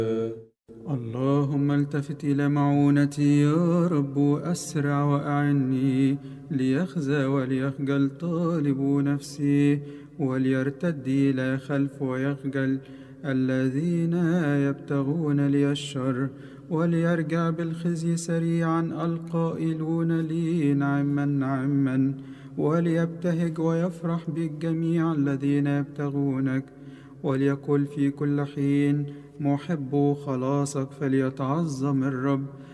اللهم التفت إلى معونتي يا رب، أسرع وأعني، ليخزى وليخجل طالب نفسي، وليرتد إلى خلف ويخجل الذين يبتغون لي الشر، وليرجع بالخزي سريعا القائلون لي نعما نعما، وليبتهج ويفرح بالجميع الذين يبتغونك، وليقل في كل حين محب خلاصك فليتعظم الرب.